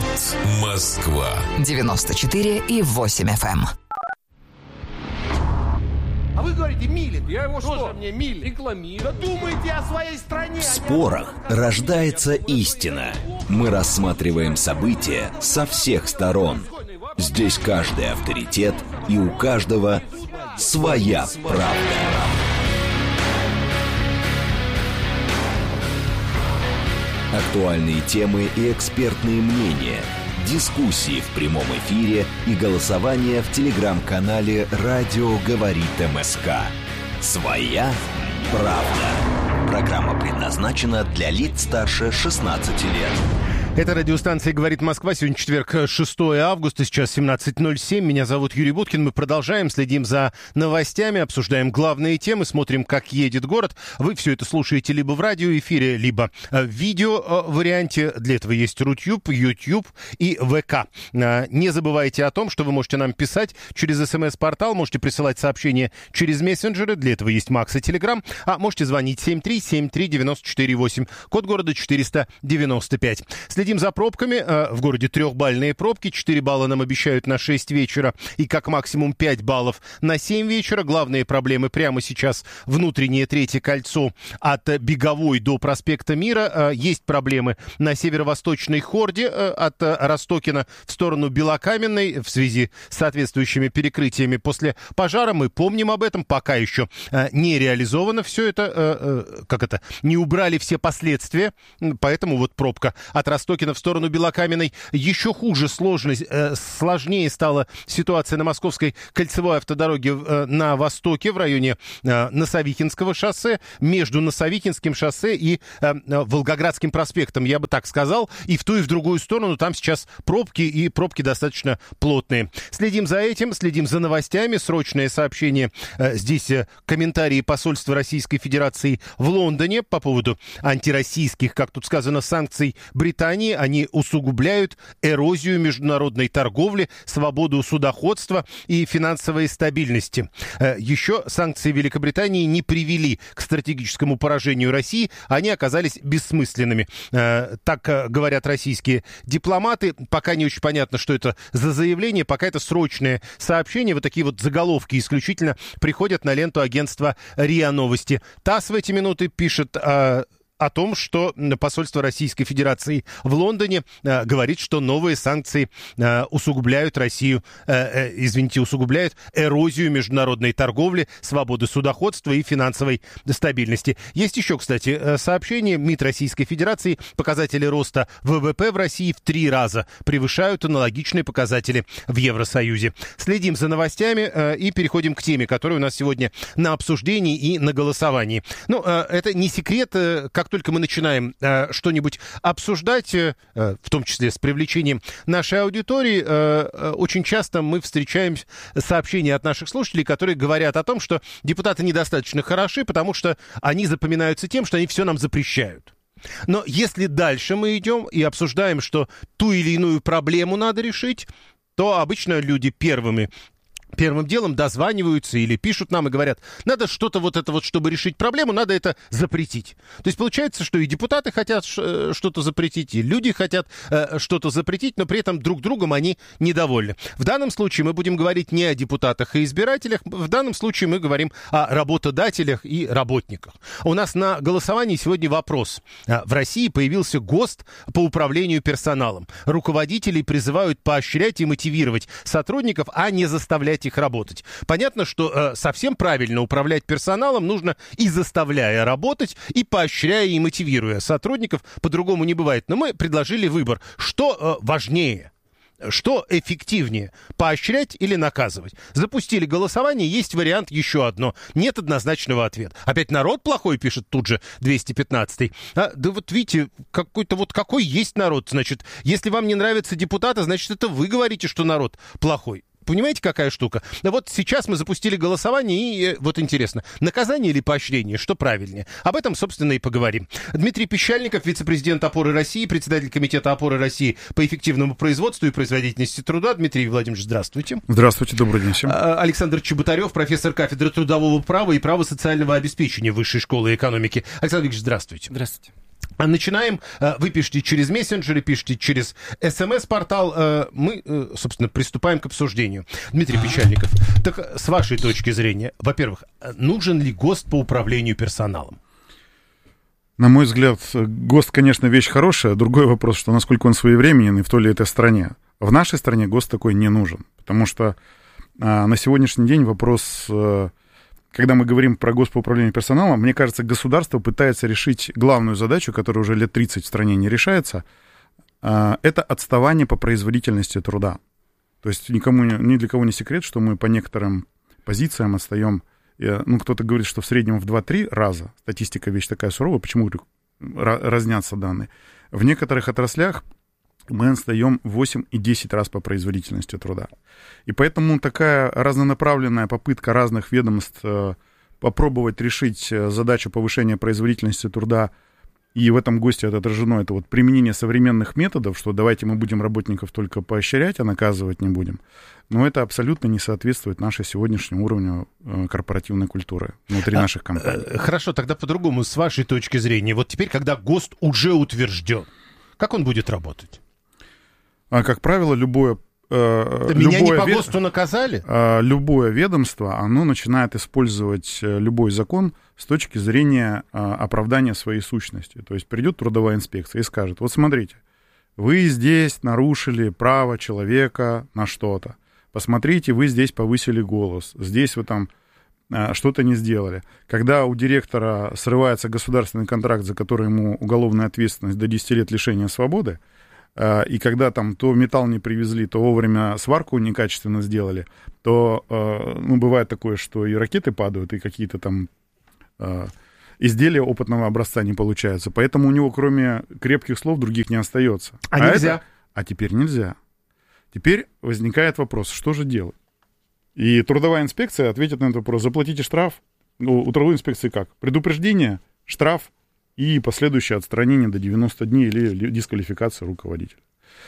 Москва. 94,8 FM. А вы говорите, Милин. Я его что? Мне Милин. Рекламирую. Да думайте о своей стране. В спорах рождается истина. Мы рассматриваем события со всех сторон. Здесь каждый авторитет, и у каждого своя правда. Актуальные темы и экспертные мнения, дискуссии в прямом эфире и голосование в телеграм-канале «Радио говорит МСК». «Своя правда». Программа предназначена для лиц старше 16 лет. Это радиостанция «Говорит Москва». Сегодня четверг, 6 августа, сейчас 17:07. Меня зовут Юрий Буткин. Мы продолжаем, следим за новостями, обсуждаем главные темы, смотрим, как едет город. Вы все это слушаете либо в радиоэфире, либо в видео-варианте. Для этого есть Рутюб, YouTube и ВК. Не забывайте о том, что вы можете нам писать через СМС-портал, можете присылать сообщения через мессенджеры. Для этого есть Макс и Телеграм. А можете звонить 7373948, код города 495. Следим за пробками. В городе 3-бальные пробки. 4 балла нам обещают на 6 вечера. И как максимум 5 баллов на 7 вечера. Главные проблемы прямо сейчас внутреннее третье кольцо от Беговой до проспекта Мира. Есть проблемы на северо-восточной хорде от Ростокина в сторону Белокаменной в связи с соответствующими перекрытиями после пожара. Мы помним об этом. Пока еще не реализовано все это. Не убрали все последствия. Поэтому вот пробка от Ростокина в сторону Белокаменной. Еще хуже, сложнее стала ситуация на Московской кольцевой автодороге на востоке, в районе Носовихинского шоссе, между Носовихинским шоссе и Волгоградским проспектом, я бы так сказал. И в ту, и в другую сторону там сейчас пробки, и пробки достаточно плотные. Следим за этим, следим за новостями. Срочное сообщение. Здесь комментарии посольства Российской Федерации в Лондоне по поводу антироссийских, как тут сказано, санкций Британии. Они усугубляют эрозию международной торговли, свободу судоходства и финансовой стабильности. Еще санкции Великобритании не привели к стратегическому поражению России, они оказались бессмысленными. Так говорят российские дипломаты. Пока не очень понятно, что это за заявление, пока это срочное сообщение. Вот такие вот заголовки исключительно приходят на ленту агентства РИА Новости. ТАСС в эти минуты пишет о том, что посольство Российской Федерации в Лондоне говорит, что новые санкции усугубляют усугубляют эрозию международной торговли, свободы судоходства и финансовой стабильности. Есть еще, кстати, сообщение. МИД Российской Федерации: показатели роста ВВП в России в 3 раза превышают аналогичные показатели в Евросоюзе. Следим за новостями и переходим к теме, которая у нас сегодня на обсуждении и на голосовании. Это не секрет, как только мы начинаем что-нибудь обсуждать, в том числе с привлечением нашей аудитории, очень часто мы встречаем сообщения от наших слушателей, которые говорят о том, что депутаты недостаточно хороши, потому что они запоминаются тем, что они все нам запрещают. Но если дальше мы идем и обсуждаем, что ту или иную проблему надо решить, то обычно люди первым делом дозваниваются или пишут нам и говорят: надо что-то чтобы решить проблему, надо это запретить. То есть получается, что и депутаты хотят что-то запретить, и люди хотят что-то запретить, но при этом друг другом они недовольны. В данном случае мы будем говорить не о депутатах и избирателях, в данном случае мы говорим о работодателях и работниках. У нас на голосовании сегодня вопрос. В России появился ГОСТ по управлению персоналом. Руководителей призывают поощрять и мотивировать сотрудников, а не заставлять их работать. Понятно, что совсем правильно управлять персоналом нужно и заставляя работать, и поощряя и мотивируя сотрудников. По-другому не бывает. Но мы предложили выбор. Что важнее? Что эффективнее? Поощрять или наказывать? Запустили голосование, есть вариант еще одно. Нет однозначного ответа. Опять народ плохой, пишет тут же 215-й. Да вот видите, какой есть народ. Значит, если вам не нравятся депутаты, значит, это вы говорите, что народ плохой. Понимаете, какая штука? Вот сейчас мы запустили голосование, и вот интересно, наказание или поощрение, что правильнее? Об этом, собственно, и поговорим. Дмитрий Пещальников, вице-президент «Опоры России», председатель комитета «Опоры России» по эффективному производству и производительности труда. Дмитрий Владимирович, здравствуйте. Здравствуйте, добрый день всем. Александр Чеботарев, профессор кафедры трудового права и права социального обеспечения Высшей школы экономики. Александр Викторович, здравствуйте. Здравствуйте. Начинаем. Вы пишете через мессенджеры, пишите через СМС-портал. Мы, собственно, приступаем к обсуждению. Дмитрий Печальников, так с вашей точки зрения, во-первых, нужен ли ГОСТ по управлению персоналом? На мой взгляд, ГОСТ, конечно, вещь хорошая. Другой вопрос, что насколько он своевременен и в той или этой стране. В нашей стране ГОСТ такой не нужен. Потому что на сегодняшний день вопрос... Когда мы говорим про ГОСТ по управлению персоналом, мне кажется, государство пытается решить главную задачу, которая уже лет 30 в стране не решается, это отставание по производительности труда. То есть ни для кого не секрет, что мы по некоторым позициям отстаем. Кто-то говорит, что в среднем в 2-3 раза. Статистика вещь такая суровая, почему разнятся данные. В некоторых отраслях мы отстаем 8 и 10 раз по производительности труда. И поэтому такая разнонаправленная попытка разных ведомств попробовать решить задачу повышения производительности труда, и в этом ГОСТе это отражено, это вот применение современных методов, что давайте мы будем работников только поощрять, а наказывать не будем. Но это абсолютно не соответствует нашему сегодняшнему уровню корпоративной культуры внутри наших компаний. Хорошо, тогда по-другому, с вашей точки зрения. Вот теперь, когда ГОСТ уже утвержден, как он будет работать? Как правило, любое меня не по ГОСТу наказали? Любое ведомство, оно начинает использовать любой закон с точки зрения оправдания своей сущности. То есть придет трудовая инспекция и скажет: вот смотрите, вы здесь нарушили право человека на что-то. Посмотрите, вы здесь повысили голос, здесь вы там что-то не сделали. Когда у директора срывается государственный контракт, за который ему уголовная ответственность до 10 лет лишения свободы, и когда там то металл не привезли, то вовремя сварку некачественно сделали, то, бывает такое, что и ракеты падают, и какие-то там изделия опытного образца не получаются. Поэтому у него, кроме крепких слов, других не остается. Нельзя? Теперь нельзя. Теперь возникает вопрос, что же делать? И трудовая инспекция ответит на этот вопрос: заплатите штраф. У трудовой инспекции как? Предупреждение, штраф и последующее отстранение до 90 дней или дисквалификация руководителя.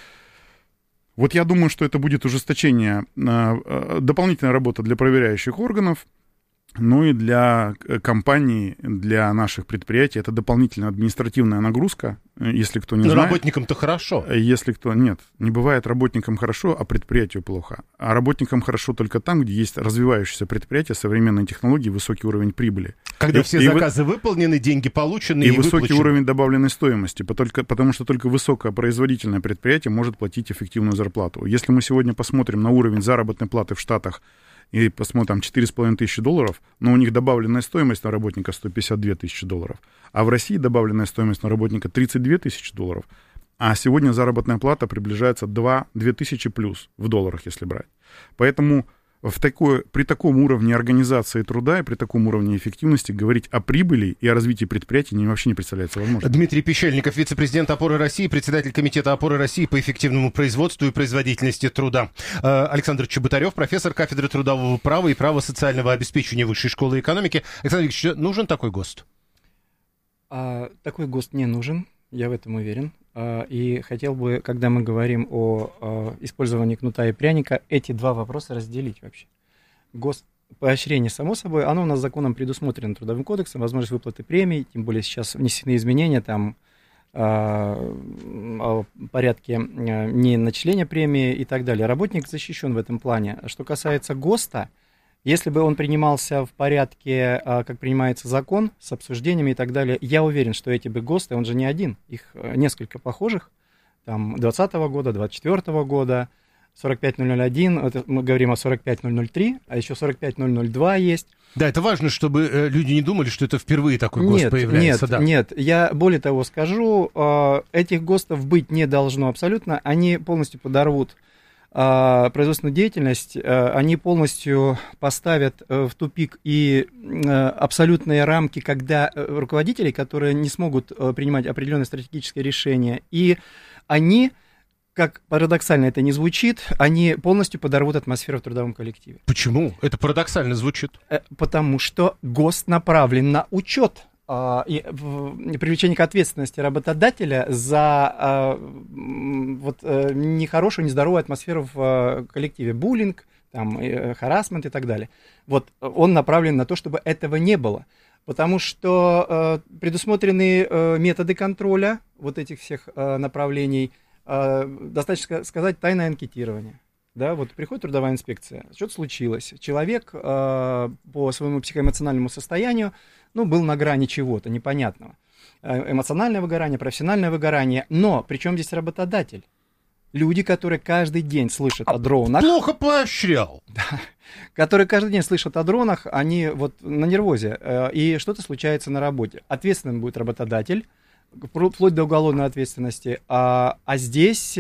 Вот я думаю, что это будет ужесточение, дополнительная работа для проверяющих органов, ну и для компаний, для наших предприятий. Это дополнительная административная нагрузка, если кто не знает. Работникам-то хорошо. Если кто... Нет, не бывает работникам хорошо, а предприятию плохо. А работникам хорошо только там, где есть развивающееся предприятие, современные технологии, высокий уровень прибыли. Когда все заказы выполнены, деньги получены и высокий выплачены. Уровень добавленной стоимости, потому что только высокопроизводительное предприятие может платить эффективную зарплату. Если мы сегодня посмотрим на уровень заработной платы в Штатах, и посмотрим, $4,5 тысячи, но у них добавленная стоимость на работника $152 тысячи. А в России добавленная стоимость на работника $32 тысячи. А сегодня заработная плата приближается 2 тысячи плюс в долларах, если брать. Поэтому при таком уровне организации труда и при таком уровне эффективности говорить о прибыли и о развитии предприятий вообще не представляется возможным. Дмитрий Печальников, вице-президент «Опоры России», председатель комитета «Опоры России» по эффективному производству и производительности труда. Александр Чеботарев, профессор кафедры трудового права и права социального обеспечения Высшей школы экономики. Александр Викторович, нужен такой ГОСТ? Такой ГОСТ не нужен, я в этом уверен. И хотел бы, когда мы говорим о использовании кнута и пряника, эти два вопроса разделить вообще. ГОСТ, поощрение, само собой, оно у нас законом предусмотрено Трудовым кодексом, возможность выплаты премий, тем более сейчас внесены изменения там о порядке не начисления премии и так далее. Работник защищен в этом плане. Что касается ГОСТа, если бы он принимался в порядке, как принимается закон, с обсуждениями и так далее, я уверен, что эти бы ГОСТы, он же не один, их несколько похожих, там, 2020 года, 2024 года, 45001, это мы говорим о 45003, а еще 45002 есть. Да, это важно, чтобы люди не думали, что это впервые такой ГОСТ появляется. Нет, я более того скажу, этих ГОСТов быть не должно абсолютно, они полностью подорвут производственную деятельность, они полностью поставят в тупик и абсолютные рамки, когда руководители, которые не смогут принимать определенные стратегические решения, и они, как парадоксально это ни звучит, они полностью подорвут атмосферу в трудовом коллективе. Почему? Это парадоксально звучит. Потому что ГОСТ направлен на учет и привлечение к ответственности работодателя за нехорошую, нездоровую атмосферу в коллективе. Буллинг, там, харассмент и так далее. Вот он направлен на то, чтобы этого не было. Потому что предусмотрены методы контроля вот этих всех направлений. Достаточно сказать тайное анкетирование. Да, вот приходит трудовая инспекция, что-то случилось. Человек по своему психоэмоциональному состоянию, был на грани чего-то непонятного. Эмоциональное выгорание, профессиональное выгорание. Но при чем здесь работодатель? Люди, которые каждый день слышат о дронах. Плохо поощрял. Да, которые каждый день слышат о дронах, они вот на нервозе. И что-то случается на работе. Ответственным будет работодатель, вплоть до уголовной ответственности. А здесь,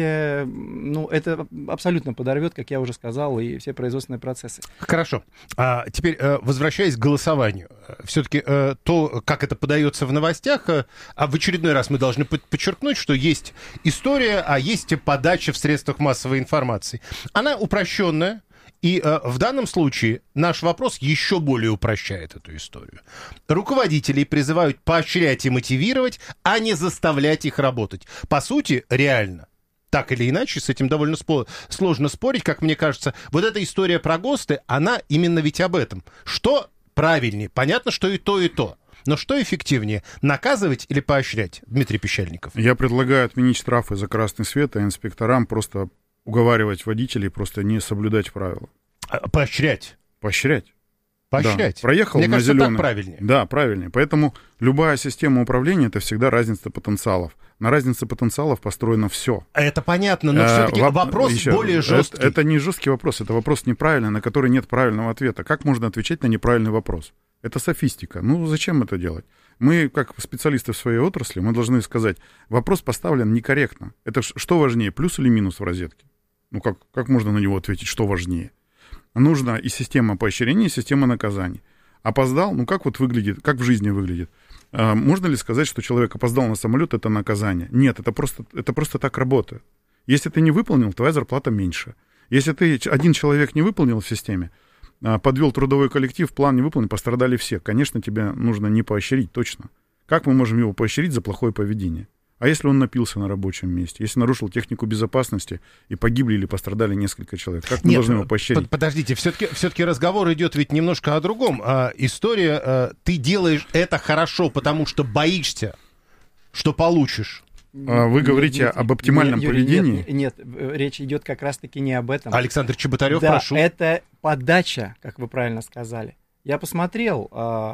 это абсолютно подорвет, как я уже сказал, и все производственные процессы. Хорошо. Теперь, возвращаясь к голосованию. Все-таки то, как это подается в новостях, в очередной раз мы должны подчеркнуть, что есть история, а есть подача в средствах массовой информации. Она упрощенная. И в данном случае наш вопрос еще более упрощает эту историю. Руководителей призывают поощрять и мотивировать, а не заставлять их работать. По сути, реально. Так или иначе, с этим довольно сложно спорить, как мне кажется. Вот эта история про ГОСТы, она именно ведь об этом. Что правильнее? Понятно, что и то, и то. Но что эффективнее, наказывать или поощрять, Дмитрий Пещальников? Я предлагаю отменить штрафы за красный свет, а инспекторам просто уговаривать водителей просто не соблюдать правила. Поощрять. Поощрять. Поощрять. Да. Проехал Мне на кажется, зеленый. так правильнее. Да, правильнее. Поэтому любая система управления — это всегда разница потенциалов. На разнице потенциалов построено все. Это понятно, но все-таки вопрос более жесткий. Это не жесткий вопрос, это вопрос неправильный, на который нет правильного ответа. Как можно отвечать на неправильный вопрос? Это софистика. Зачем это делать? Мы, как специалисты в своей отрасли, мы должны сказать, вопрос поставлен некорректно. Это что важнее, плюс или минус в розетке? Как можно на него ответить, что важнее? Нужна и система поощрения, и система наказаний. Опоздал, как выглядит, как в жизни выглядит? Можно ли сказать, что человек опоздал на самолет, это наказание? Нет, это просто так работает. Если ты не выполнил, твоя зарплата меньше. Если ты один человек не выполнил в системе, подвел трудовой коллектив, план не выполнен, пострадали все. Конечно, тебя нужно не поощрить, точно. Как мы можем его поощрить за плохое поведение? А если он напился на рабочем месте, если нарушил технику безопасности и погибли или пострадали несколько человек, как мы должны его поощрять? Подождите, все-таки разговор идет ведь немножко о другом. История, ты делаешь это хорошо, потому что боишься, что получишь. Вы говорите об оптимальном поведении? Нет, речь идет как раз-таки не об этом. Александр Чеботарев, да, прошу. Это подача, как вы правильно сказали. Я посмотрел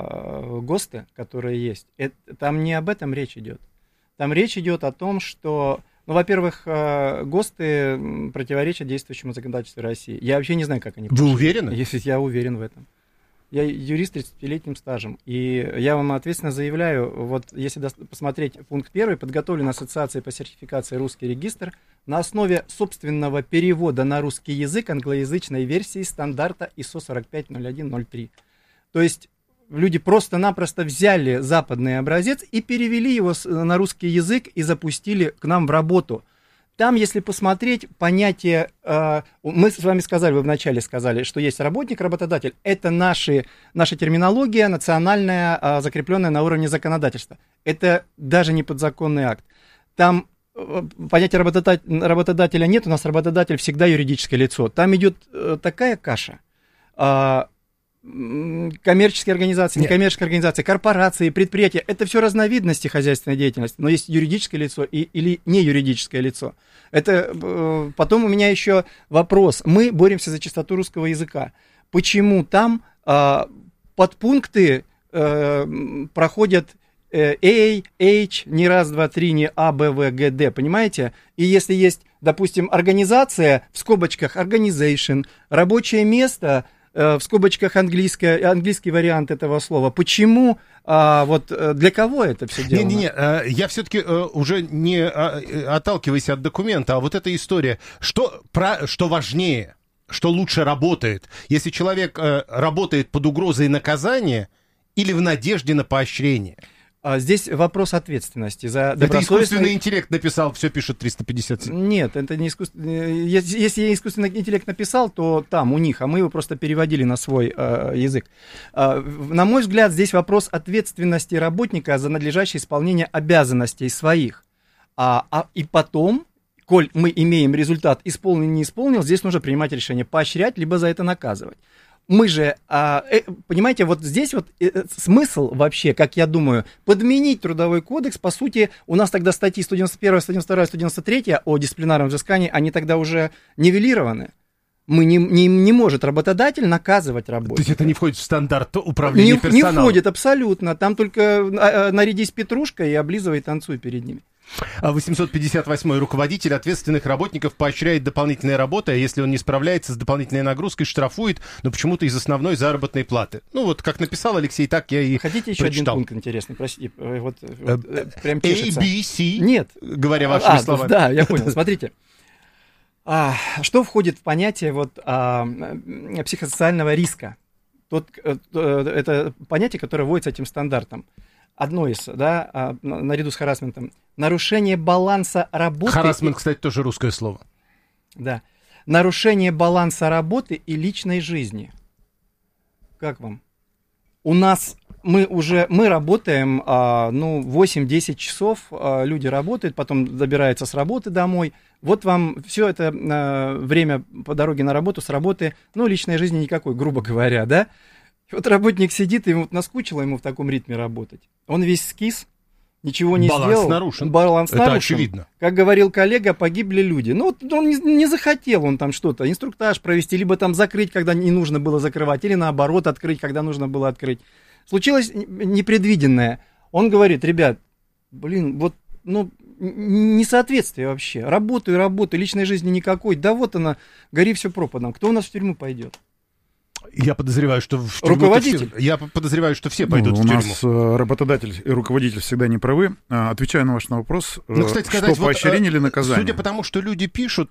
ГОСТы, которые есть. Там не об этом речь идет. Там речь идет о том, что, во-первых, ГОСТы противоречат действующему законодательству России. Я вообще не знаю, как они... Вы уверены? Я уверен в этом. Я юрист с 30-летним стажем, и я вам ответственно заявляю, если посмотреть пункт 1, подготовлена Ассоциацией по сертификации «Русский регистр» на основе собственного перевода на русский язык англоязычной версии стандарта ISO 450103. То есть люди просто-напросто взяли западный образец и перевели его на русский язык и запустили к нам в работу. Там, если посмотреть, понятие, мы с вами сказали, вы вначале сказали, что есть работник, работодатель. Это наша терминология, национальная, закрепленная на уровне законодательства. Это даже не подзаконный акт. Там понятия работодателя нет, у нас работодатель всегда юридическое лицо. Там идет такая каша. Коммерческие организации, некоммерческие организации, корпорации, предприятия. Это все разновидности хозяйственной деятельности, но есть юридическое лицо или не юридическое лицо. Потом у меня еще вопрос. Мы боремся за чистоту русского языка. Почему там подпункты проходят A, H, не раз, два, три, не A, B, V, G, D, понимаете? И если есть, допустим, организация, в скобочках organization, рабочее место, в скобочках английский вариант этого слова. Почему, для кого это все делано? Не, я все-таки уже не отталкиваясь от документа, а вот эта история, что важнее, что лучше работает, если человек работает под угрозой наказания или в надежде на поощрение? Здесь вопрос ответственности за добросовестный... Это искусственный интеллект написал, все пишет 357. Нет, это не искусственный... Если я искусственный интеллект написал, то там, у них, а мы его просто переводили на свой язык. На мой взгляд, здесь вопрос ответственности работника за надлежащее исполнение обязанностей своих. И потом, коль мы имеем результат исполнил, не исполнил, здесь нужно принимать решение, поощрять, либо за это наказывать. мы же, понимаете, вот здесь вот смысл вообще, как я думаю, подменить Трудовой кодекс, по сути, у нас тогда статьи 191, 192, 193 о дисциплинарном взыскании, они тогда уже нивелированы. Не может работодатель наказывать работника. То есть это не входит в стандарт управления персоналом? Не входит абсолютно. Там только нарядись петрушкой и облизывай, танцуй перед ними. 858-й руководитель ответственных работников поощряет дополнительной работой, а если он не справляется с дополнительной нагрузкой, штрафует, но почему-то из основной заработной платы. Ну вот, как написал Алексей, так я и Хотите еще прочитал. один пункт интересный? Простите, вот прям чешется. A, B, C, Нет. Говоря вашими словами. Да, я понял. Смотрите. Что входит в понятие психосоциального риска? Это понятие, которое вводится этим стандартом. Одно из, наряду с харассментом. Нарушение баланса работы... Харассмент, кстати, тоже русское слово. Да. Нарушение баланса работы и личной жизни. Как вам? У нас... Мы работаем 8-10 часов, люди работают, потом добираются с работы домой. Вот вам все это время по дороге на работу, с работы, личной жизни никакой, грубо говоря, да? И вот работник сидит, и ему наскучило ему в таком ритме работать. Он весь скис, ничего не сделал. Баланс нарушен. Это очевидно. Как говорил коллега, погибли люди. Он не захотел он там что-то, инструктаж провести, либо там закрыть, когда не нужно было закрывать, или наоборот открыть, когда нужно было открыть. Случилось непредвиденное. Он говорит: ребят, несоответствие вообще. Работаю, личной жизни никакой. Да вот она, гори все пропадом. Кто у нас в тюрьму пойдет? Я подозреваю, что в тюрьму... Руководитель. Я подозреваю, что все пойдут в тюрьму. У нас работодатель и руководитель всегда не правы. Отвечаю на ваш вопрос, кстати сказать, что поощрение или наказание? Судя по тому, что люди пишут,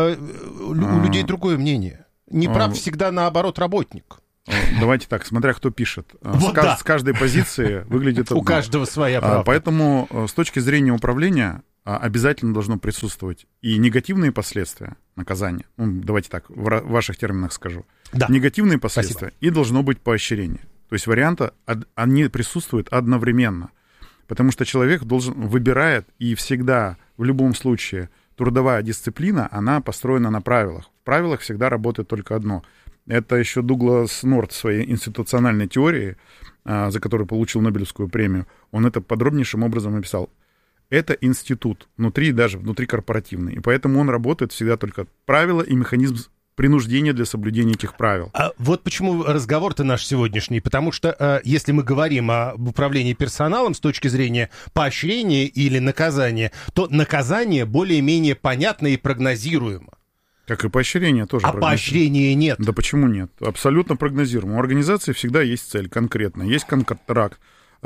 у людей другое мнение. Не прав всегда, наоборот, работник. Давайте так, смотря кто пишет. С каждой позиции выглядит одно. У каждого своя правда. Поэтому с точки зрения управления обязательно должно присутствовать и негативные последствия наказания. Давайте так, в ваших терминах скажу. Да. Негативные последствия. Спасибо. И должно быть поощрение. То есть варианты, они присутствуют одновременно. Потому что человек выбирает, и всегда, в любом случае, трудовая дисциплина, она построена на правилах. В правилах всегда работает только одно. Это еще Дуглас Норт в своей институциональной теории, за которую получил Нобелевскую премию, он это подробнейшим образом написал. Это институт, даже внутри корпоративный. И поэтому он работает всегда только правила и механизм принуждения для соблюдения этих правил. Вот почему разговор-то наш сегодняшний. Потому что если мы говорим об управлении персоналом с точки зрения поощрения или наказания, то наказание более-менее понятно и прогнозируемо. Как и поощрение тоже. А поощрения нет. Да почему нет? Абсолютно прогнозируемо. У организации всегда есть цель конкретная, есть контракт.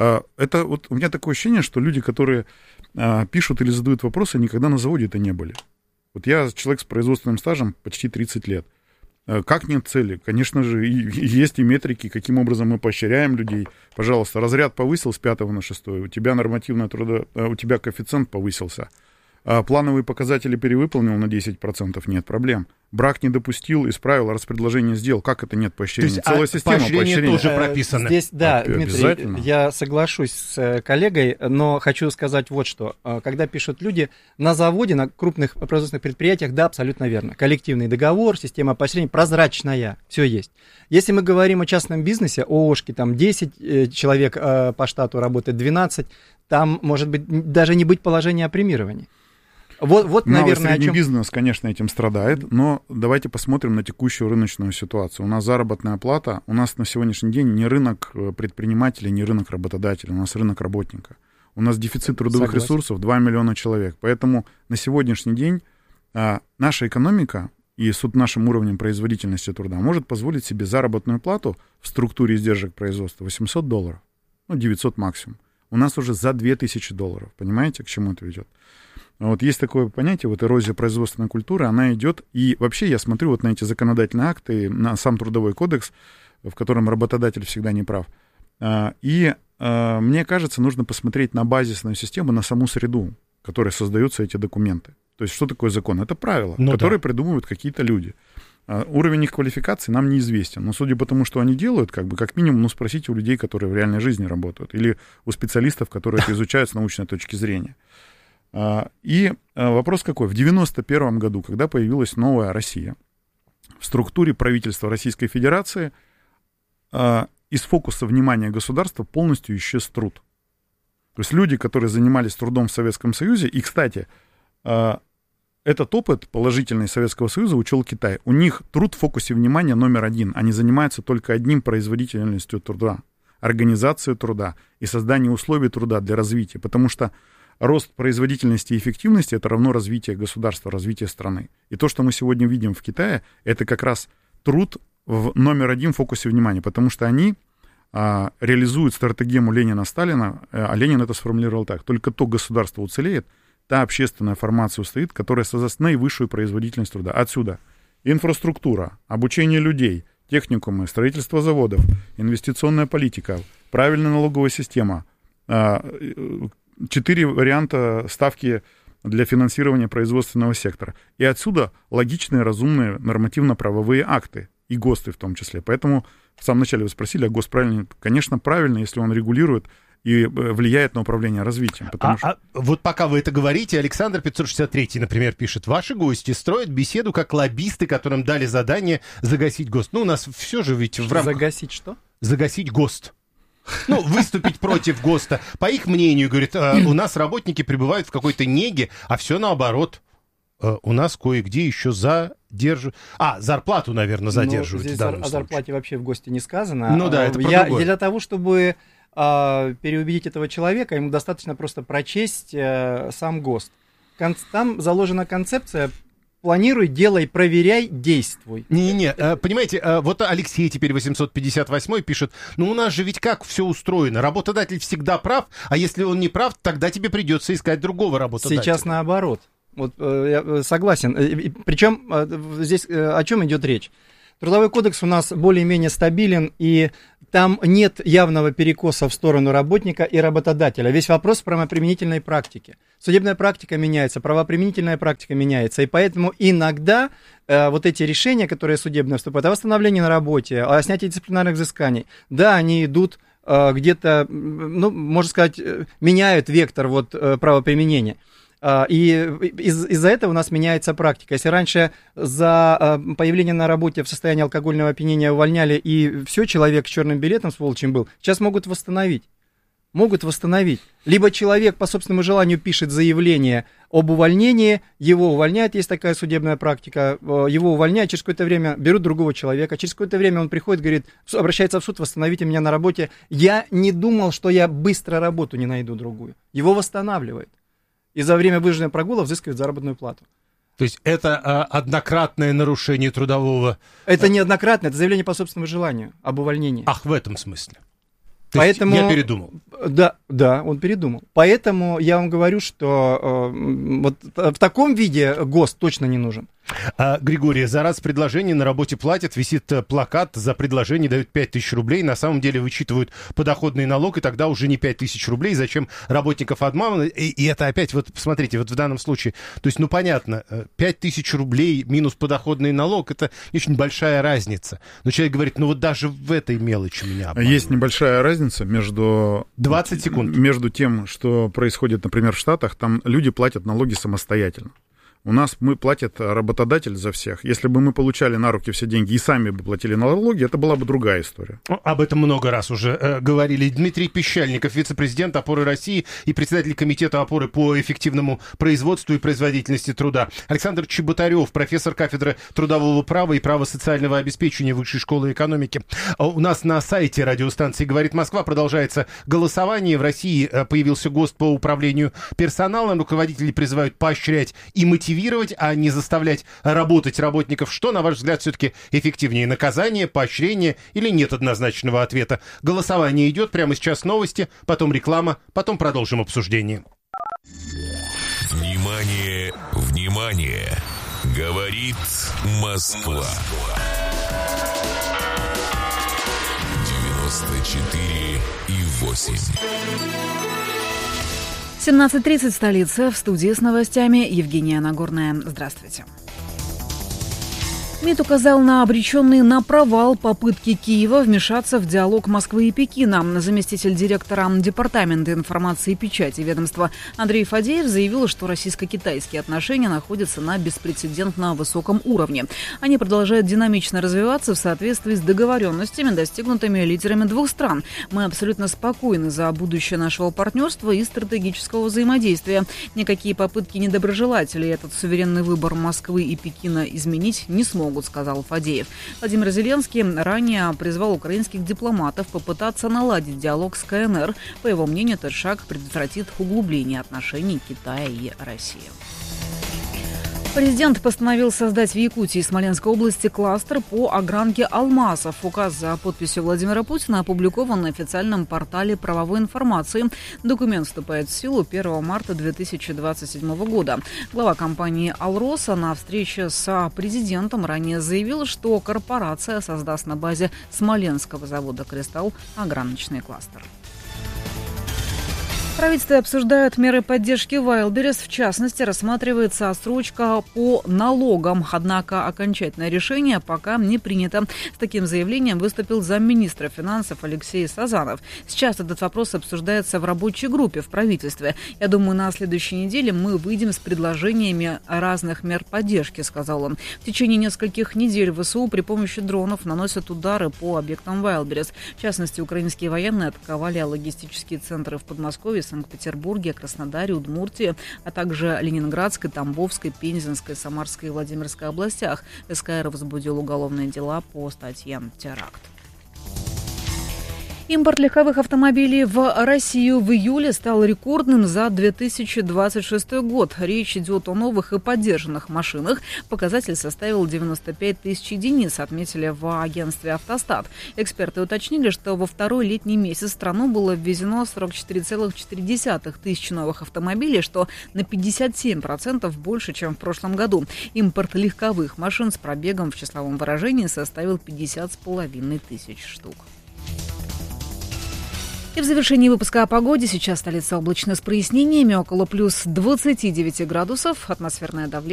Это вот у меня такое ощущение, что люди, которые пишут или задают вопросы, никогда на заводе-то не были. Вот я человек с производственным стажем почти 30 лет. Как нет цели? Конечно же, есть и метрики, каким образом мы поощряем людей. Пожалуйста, разряд повысил с 5 на 6, у тебя нормативное у тебя коэффициент повысился. Плановые показатели перевыполнил на 10%, нет проблем. Брак не допустил, исправил, распредложение сделал. Как это нет поощрения? Целая система поощрения. Тоже прописано. Здесь, да, Дмитрий, я соглашусь с коллегой, но хочу сказать вот что. Когда пишут люди, на заводе, на крупных производственных предприятиях, да, абсолютно верно. Коллективный договор, система поощрения прозрачная, все есть. Если мы говорим о частном бизнесе, ООшки, там 10 человек по штату работает, 12, там может быть даже не быть положения о премировании. Вот, наверное, средний бизнес, конечно, этим страдает, но давайте посмотрим на текущую рыночную ситуацию. У нас заработная плата, у нас на сегодняшний день не рынок предпринимателя, не рынок работодателя, у нас рынок работника. У нас дефицит трудовых ресурсов 2 миллиона человек. Поэтому на сегодняшний день наша экономика и с нашим уровнем производительности труда может позволить себе заработную плату в структуре издержек производства $800, 900 максимум. У нас уже за $2000. Понимаете, к чему это ведет? Вот есть такое понятие, эрозия производственной культуры, она идет, и вообще я смотрю на эти законодательные акты, на сам Трудовой кодекс, в котором работодатель всегда не прав. И мне кажется, нужно посмотреть на базисную систему, на саму среду, в которой создаются эти документы. То есть что такое закон? Это правила, которые придумывают какие-то люди. Уровень их квалификации нам неизвестен, но судя по тому, что они делают, как минимум, спросите у людей, которые в реальной жизни работают, или у специалистов, которые это изучают с научной точки зрения. И вопрос какой? В 1991 году, когда появилась новая Россия, в структуре правительства Российской Федерации из фокуса внимания государства полностью исчез труд. То есть люди, которые занимались трудом в Советском Союзе, и, кстати, этот опыт положительный Советского Союза учел Китай. У них труд в фокусе внимания номер один. Они занимаются только одним: производительностью труда, организацией труда и созданием условий труда для развития. Потому что рост производительности и эффективности — это равно развитие государства, развитие страны. И то, что мы сегодня видим в Китае, это как раз труд в номер один в фокусе внимания, потому что они реализуют стратегему Ленина-Сталина, а Ленин это сформулировал так: только то государство уцелеет, та общественная формация устоит, которая создаст наивысшую производительность труда. Отсюда инфраструктура, обучение людей, техникумы, строительство заводов, инвестиционная политика, правильная налоговая система, 4 варианта ставки для финансирования производственного сектора. И отсюда логичные, разумные нормативно-правовые акты, и ГОСТы в том числе. Поэтому в самом начале вы спросили, а ГОСТ правильный? Конечно, правильно, если он регулирует и влияет на управление развитием. Вот пока вы это говорите, Александр 563, например, пишет: ваши гости строят беседу как лоббисты, которым дали задание загасить ГОСТ. Ну, у нас все же ведь в рамках... Загасить что? Загасить ГОСТ. Ну, выступить против ГОСТа. По их мнению, говорит, у нас работники пребывают в какой-то неге, а все наоборот. У нас кое-где еще задерживают. Зарплату, наверное, задерживают. Здесь о зарплате вообще в ГОСТе не сказано. Ну да, это про другое. Для того, чтобы переубедить этого человека, ему достаточно просто прочесть сам ГОСТ. Там заложена концепция: планируй, делай, проверяй, действуй. Не-не, понимаете, вот Алексей теперь 858 пишет: ну у нас же ведь как все устроено, работодатель всегда прав, а если он не прав, тогда тебе придется искать другого работодателя. Сейчас наоборот. Вот я согласен. Причем здесь о чем идет речь? Трудовой кодекс у нас более-менее стабилен, и там нет явного перекоса в сторону работника и работодателя. Весь вопрос в правоприменительной практике. Судебная практика меняется, правоприменительная практика меняется, и поэтому иногда вот эти решения, которые судебные вступают, о восстановлении на работе, о снятии дисциплинарных взысканий, да, они идут где-то, ну, можно сказать, меняют вектор вот правоприменения. И из-за этого у нас меняется практика. Если раньше за появление на работе в состоянии алкогольного опьянения увольняли, и все, человек с черным билетом, с волчьим был, сейчас могут восстановить. Либо человек по собственному желанию пишет заявление об увольнении, его увольняют, есть такая судебная практика, его увольняют, через какое-то время берут другого человека, через какое-то время он приходит, говорит, обращается в суд: восстановите меня на работе. Я не думал, что я быстро работу не найду другую. Его восстанавливает. И за время вынужденного прогула взыскивает заработную плату. То есть это однократное нарушение трудового... Это не однократное, это заявление по собственному желанию об увольнении. Ах, в этом смысле. Поэтому, я передумал. Да, он передумал. Поэтому я вам говорю, что вот в таком виде ГОСТ точно не нужен. Григорий: за раз предложение на работе платят, висит плакат, за предложение дают 5000 рублей, на самом деле вычитывают подоходный налог, и тогда уже не 5000 рублей, зачем работников обманывать? И это опять, вот посмотрите, вот в данном случае, то есть, ну понятно, 5000 рублей минус подоходный налог, это очень большая разница. Но человек говорит: ну вот даже в этой мелочи меня обманывают. Есть небольшая разница между... 20 секунд. Между тем, что происходит, например, в Штатах, там люди платят налоги самостоятельно. У нас платит работодатель за всех. Если бы мы получали на руки все деньги и сами бы платили налоги, это была бы другая история. Об этом много раз уже говорили. Дмитрий Пещальников, вице-президент «Опоры России» и председатель комитета «Опоры» по эффективному производству и производительности труда. Александр Чеботарев, профессор кафедры трудового права и права социального обеспечения Высшей школы экономики. У нас на сайте радиостанции «Говорит Москва» продолжается голосование. В России появился ГОСТ по управлению персоналом. Руководители призывают поощрять и мотивировать, а не заставлять работать работников. Что, на ваш взгляд, все-таки эффективнее: наказание, поощрение или нет однозначного ответа? Голосование идет. Прямо сейчас новости, потом реклама, потом продолжим обсуждение. Внимание, внимание! Говорит Москва. 94,8. 17:30 в столице. В студии с новостями Евгения Нагорная. Здравствуйте. МИД указал на обреченные на провал попытки Киева вмешаться в диалог Москвы и Пекина. Заместитель директора Департамента информации и печати ведомства Андрей Фадеев заявил, что российско-китайские отношения находятся на беспрецедентно высоком уровне. Они продолжают динамично развиваться в соответствии с договоренностями, достигнутыми лидерами двух стран. Мы абсолютно спокойны за будущее нашего партнерства и стратегического взаимодействия. Никакие попытки недоброжелателей этот суверенный выбор Москвы и Пекина изменить не смогут, сказал Фадеев. Владимир Зеленский ранее призвал украинских дипломатов попытаться наладить диалог с КНР. По его мнению, этот шаг предотвратит углубление отношений Китая и России. Президент постановил создать в Якутии и Смоленской области кластер по огранке алмазов. Указ за подписью Владимира Путина опубликован на официальном портале правовой информации. Документ вступает в силу 1 марта 2027 года. Глава компании «Алроса» на встрече с президентом ранее заявил, что корпорация создаст на базе Смоленского завода «Кристалл» ограночный кластер. Правительство обсуждают меры поддержки Wildberries. В частности, рассматривается отсрочка по налогам. Однако окончательное решение пока не принято. С таким заявлением выступил замминистра финансов Алексей Сазанов. Сейчас этот вопрос обсуждается в рабочей группе в правительстве. Я думаю, на следующей неделе мы выйдем с предложениями разных мер поддержки, сказал он. В течение нескольких недель ВСУ при помощи дронов наносят удары по объектам Wildberries. В частности, украинские военные атаковали логистические центры в Подмосковье, Санкт-Петербурге, Краснодаре, Удмуртии, а также Ленинградской, Тамбовской, Пензенской, Самарской и Владимирской областях. СКР возбудил уголовные дела по статье «Теракт». Импорт легковых автомобилей в Россию в июле стал рекордным за 2026 год. Речь идет о новых и поддержанных машинах. Показатель составил 95 тысяч единиц, отметили в агентстве «Автостат». Эксперты уточнили, что во второй летний месяц в страну было ввезено 44,4 тысячи новых автомобилей, что на 57% больше, чем в прошлом году. Импорт легковых машин с пробегом в числовом выражении составил 50,5 тысяч штук. И в завершении выпуска о погоде. Сейчас столица облачно с прояснениями, около плюс 29 градусов, атмосферное давление